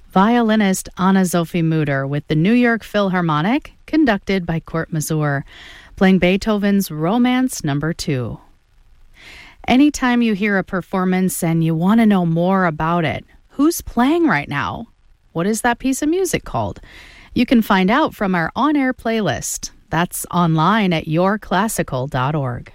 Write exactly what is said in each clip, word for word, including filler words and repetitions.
violinist Anna-Sophie Mutter with the New York Philharmonic, conducted by Kurt Masur, playing Beethoven's Romance Number Two. Anytime you hear a performance and you want to know more about it, who's playing right now? What is that piece of music called? You can find out from our on-air playlist. That's online at your classical dot org.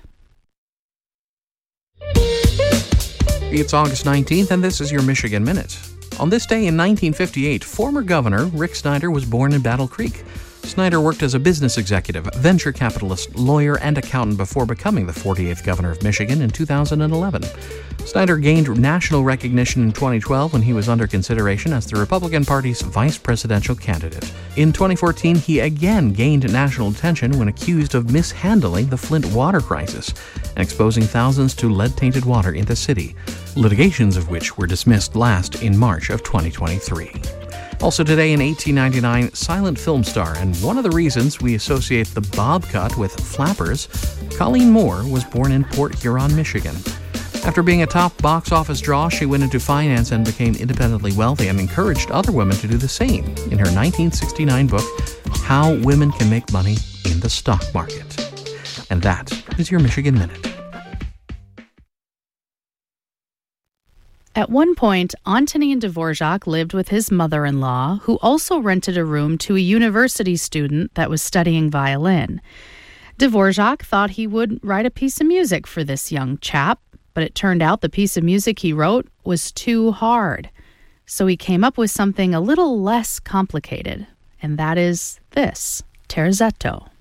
It's August nineteenth, and this is your Michigan Minute. On this day in nineteen fifty-eight, former Governor Rick Snyder was born in Battle Creek. Snyder worked as a business executive, venture capitalist, lawyer, and accountant before becoming the forty-eighth governor of Michigan in two thousand eleven. Snyder gained national recognition in twenty twelve when he was under consideration as the Republican Party's vice presidential candidate. In twenty fourteen, he again gained national attention when accused of mishandling the Flint water crisis and exposing thousands to lead-tainted water in the city, litigations of which were dismissed last in March of twenty twenty-three. Also today in eighteen ninety-nine, silent film star, and one of the reasons we associate the bob cut with flappers, Colleen Moore was born in Port Huron, Michigan. After being a top box office draw, she went into finance and became independently wealthy and encouraged other women to do the same in her nineteen sixty-nine book, How Women Can Make Money in the Stock Market. And that is your Michigan Minute. At one point, Antonin Dvorak lived with his mother-in-law, who also rented a room to a university student that was studying violin. Dvorak thought he would write a piece of music for this young chap, but it turned out the piece of music he wrote was too hard. So he came up with something a little less complicated, and that is this, Terzetto.